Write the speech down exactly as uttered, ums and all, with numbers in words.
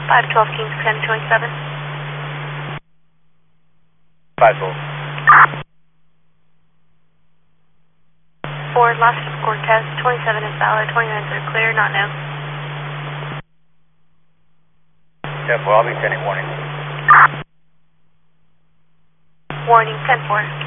five twelve Kings ten twenty-seven. five twelve. Ford, last Cortez, twenty-seven is valid, twenty-nines are clear, not no. ten four, I'll be sending warning. Warning, ten four.